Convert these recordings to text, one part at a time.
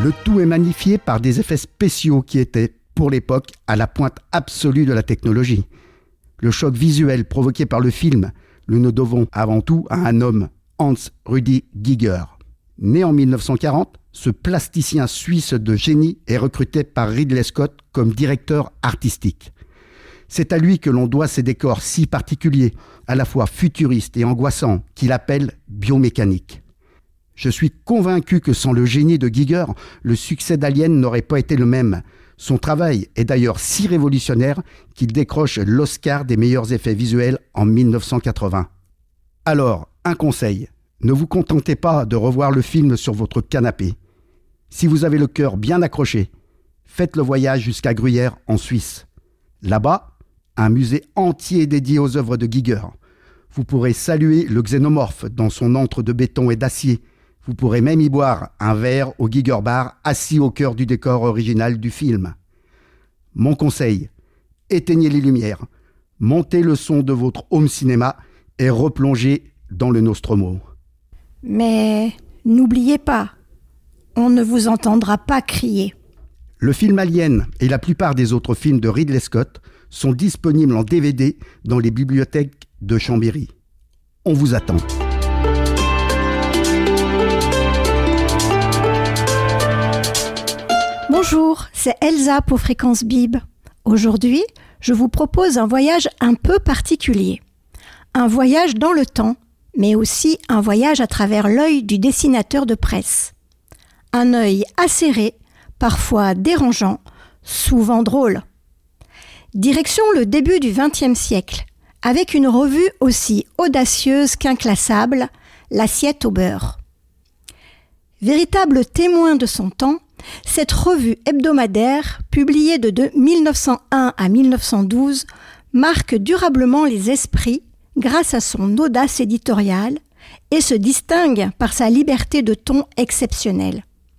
Le tout est magnifié par des effets spéciaux qui étaient, pour l'époque, à la pointe absolue de la technologie. Le choc visuel provoqué par le film, nous le devons avant tout à un homme, Hans Rudi Giger. Né en 1940, ce plasticien suisse de génie est recruté par Ridley Scott comme directeur artistique. C'est à lui que l'on doit ces décors si particuliers, à la fois futuristes et angoissants, qu'il appelle biomécaniques. Je suis convaincu que sans le génie de Giger, le succès d'Alien n'aurait pas été le même. Son travail est d'ailleurs si révolutionnaire qu'il décroche l'Oscar des meilleurs effets visuels en 1980. Alors, un conseil, ne vous contentez pas de revoir le film sur votre canapé. Si vous avez le cœur bien accroché, faites le voyage jusqu'à Gruyère en Suisse. Là-bas, un musée entier dédié aux œuvres de Giger. Vous pourrez saluer le xénomorphe dans son antre de béton et d'acier. Vous pourrez même y boire un verre au Giger Bar assis au cœur du décor original du film. Mon conseil, éteignez les lumières, montez le son de votre home cinéma et replongez dans le Nostromo. Mais n'oubliez pas, on ne vous entendra pas crier. Le film Alien et la plupart des autres films de Ridley Scott sont disponibles en DVD dans les bibliothèques de Chambéry. On vous attend. Bonjour, c'est Elsa pour Fréquence Bib. Aujourd'hui, je vous propose un voyage un peu particulier. Un voyage dans le temps, mais aussi un voyage à travers l'œil du dessinateur de presse. Un œil acéré, parfois dérangeant, souvent drôle. Direction le début du XXe siècle, avec une revue aussi audacieuse qu'inclassable, l'Assiette au beurre. Véritable témoin de son temps, cette revue hebdomadaire, publiée de 1901 à 1912, marque durablement les esprits grâce à son audace éditoriale et se distingue par sa liberté de ton exceptionnelle.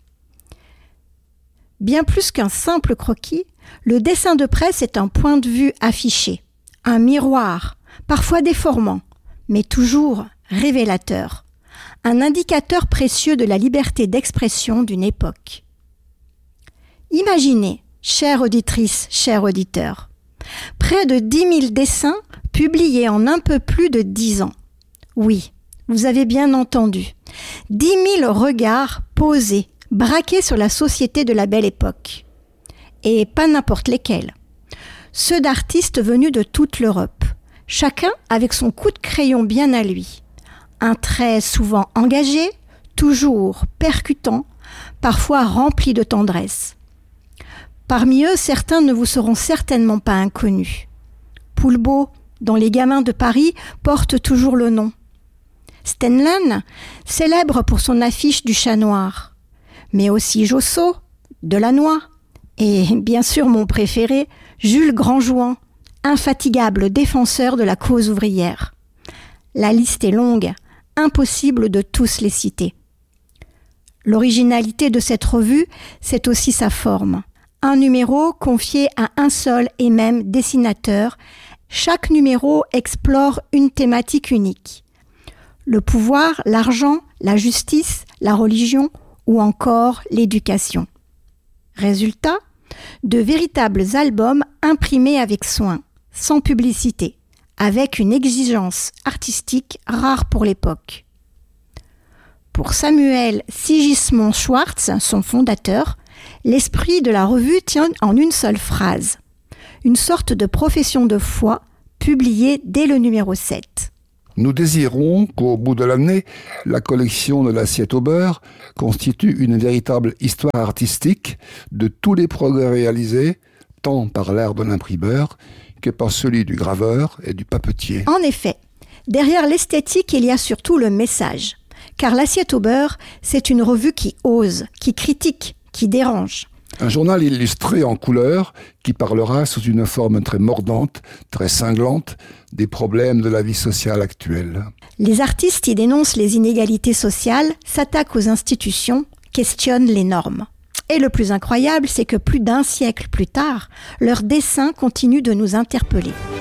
Bien plus qu'un simple croquis, le dessin de presse est un point de vue affiché, un miroir, parfois déformant, mais toujours révélateur, un indicateur précieux de la liberté d'expression d'une époque. Imaginez, chère auditrice, cher auditeur, près de 10 000 dessins publiés en un peu plus de 10 ans. Oui, vous avez bien entendu, 10 000 regards posés, braqués sur la société de la belle époque. Et pas n'importe lesquels. Ceux d'artistes venus de toute l'Europe, chacun avec son coup de crayon bien à lui. Un trait souvent engagé, toujours percutant, parfois rempli de tendresse. Parmi eux, certains ne vous seront certainement pas inconnus. Poulbeau, dont les gamins de Paris portent toujours le nom. Stendhal, célèbre pour son affiche du chat noir. Mais aussi Josso, Delannoy, et bien sûr mon préféré, Jules Grandjouan, infatigable défenseur de la cause ouvrière. La liste est longue, impossible de tous les citer. L'originalité de cette revue, c'est aussi sa forme. Un numéro confié à un seul et même dessinateur. Chaque numéro explore une thématique unique. Le pouvoir, l'argent, la justice, la religion ou encore l'éducation. Résultat, de véritables albums imprimés avec soin, sans publicité, avec une exigence artistique rare pour l'époque. Pour Samuel Sigismond Schwartz, son fondateur, l'esprit de la revue tient en une seule phrase. Une sorte de profession de foi publiée dès le numéro 7. Nous désirons qu'au bout de l'année, la collection de l'Assiette au beurre constitue une véritable histoire artistique de tous les progrès réalisés, tant par l'art de l'imprimeur que par celui du graveur et du papetier. En effet, derrière l'esthétique, il y a surtout le message. Car l'Assiette au beurre, c'est une revue qui ose, qui critique, qui dérange. Un journal illustré en couleur qui parlera sous une forme très mordante, très cinglante, des problèmes de la vie sociale actuelle. Les artistes y dénoncent les inégalités sociales, s'attaquent aux institutions, questionnent les normes. Et le plus incroyable, c'est que plus d'un siècle plus tard, leurs dessins continuent de nous interpeller.